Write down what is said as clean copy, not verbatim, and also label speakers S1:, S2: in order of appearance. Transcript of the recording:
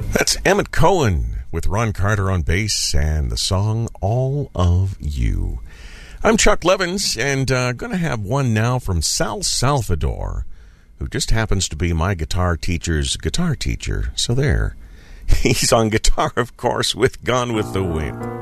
S1: That's Emmett Cohen with Ron Carter on bass and the song All of You. I'm Chuck Levins, and going to have one now from Sal Salvador, who just happens to be my guitar teacher's guitar teacher. So there. He's on guitar, of course, with Gone with the Wind.